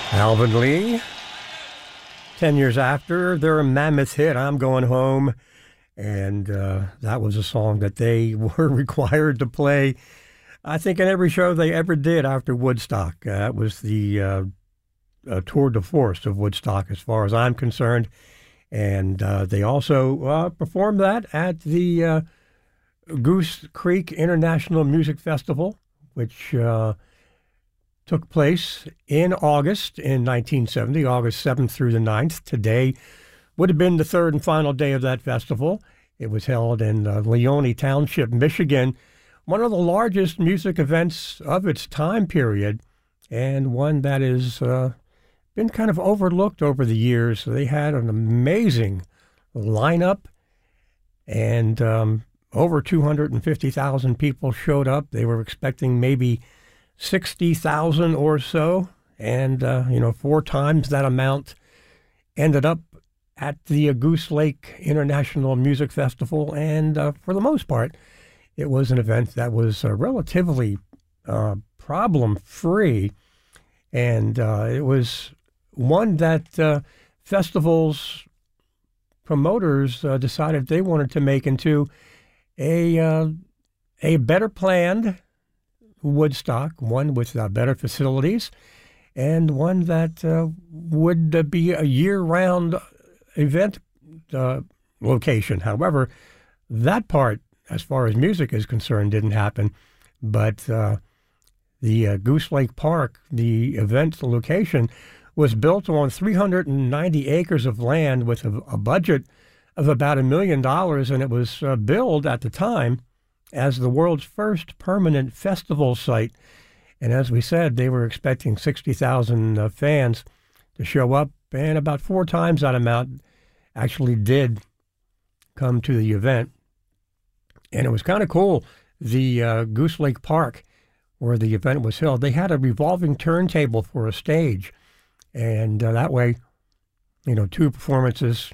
Alvin Lee, 10 years after their mammoth hit, I'm Going Home. And that was a song that they were required to play, I think, in every show they ever did after Woodstock. That was the tour de force of Woodstock, as far as I'm concerned. And they also performed that at the Goose Creek International Music Festival, which took place in August in 1970, August 7th through the 9th. Today would have been the third and final day of that festival. It was held in Leone Township, Michigan, one of the largest music events of its time period, and one that has been kind of overlooked over the years. They had an amazing lineup, and over 250,000 people showed up. They were expecting maybe 60,000 or so, and 4 times that amount ended up at the Goose Lake International Music Festival. And for the most part, it was an event that was relatively problem-free, and it was one that festivals promoters decided they wanted to make into a better planned Woodstock, one with better facilities, and one that would be a year-round event location. However, that part, as far as music is concerned, didn't happen. But the Goose Lake Park, the event location, was built on 390 acres of land with a budget of about $1 million, and it was billed at the time as the world's first permanent festival site. And as we said, they were expecting 60,000 fans to show up, and about 4 times that amount actually did come to the event. And it was kind of cool. The Goose Lake Park, where the event was held, they had a revolving turntable for a stage. And that way, two performers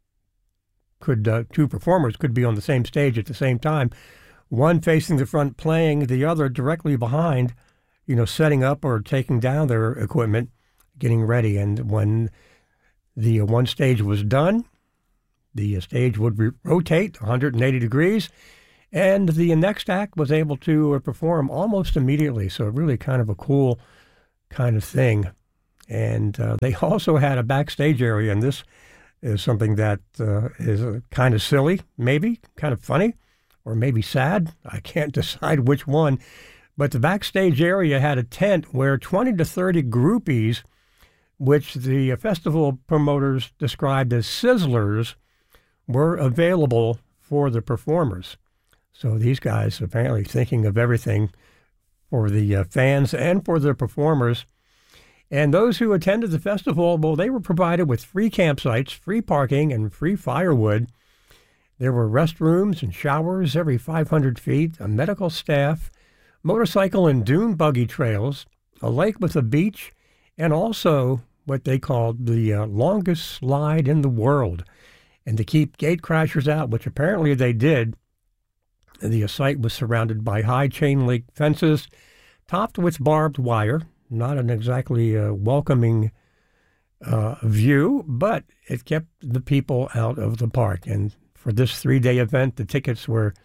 could be on the same stage at the same time, one facing the front playing, the other directly behind, setting up or taking down their equipment, getting ready. And when the one stage was done, the stage would rotate 180 degrees, and the next act was able to perform almost immediately. So really kind of a cool kind of thing. And they also had a backstage area, and this is something that is kind of silly, maybe, kind of funny, or maybe sad. I can't decide which one. But the backstage area had a tent where 20 to 30 groupies, which the festival promoters described as sizzlers, were available for the performers. So these guys apparently thinking of everything for the fans and for the performers. And those who attended the festival, well, they were provided with free campsites, free parking, and free firewood. There were restrooms and showers every 500 feet, a medical staff, motorcycle and dune buggy trails, a lake with a beach, and also what they called the longest slide in the world. And to keep gate crashers out, which apparently they did, the site was surrounded by high chain link fences, topped with barbed wire. Not an exactly welcoming view, but it kept the people out of the park. And for this 3-day event, the tickets were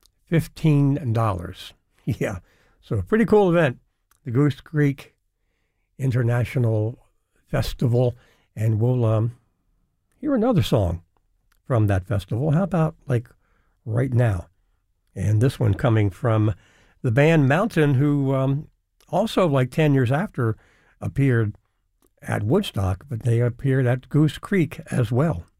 $15. Yeah, so a pretty cool event, the Goose Creek International Festival. And we'll hear another song from that festival. How about, right now? And this one coming from the band Mountain, who also, 10 years after, appeared at Woodstock, but they appeared at Goose Creek as well.